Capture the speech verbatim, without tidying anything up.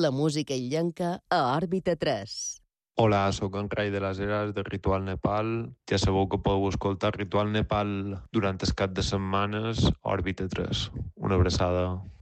la música illenca a Òrbita tres. Hola, sóc en Rai de les Eres de Ritual Nepal. Ja sabeu que podeu escoltar Ritual Nepal durant el cap de setmanes, Òrbita tres. Una abraçada.